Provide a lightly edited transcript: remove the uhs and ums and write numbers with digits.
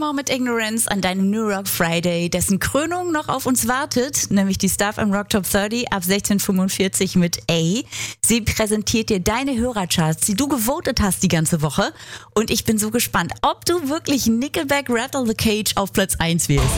More mit Ignorance an deinem New Rock Friday, dessen Krönung noch auf uns wartet, nämlich die Stuff am Rock Top 30 ab 16:45 mit A. Sie präsentiert dir deine Hörercharts, die du gewotet hast die ganze Woche. Und ich bin so gespannt, ob du wirklich Nickelback Rattle the Cage auf Platz 1 wählst.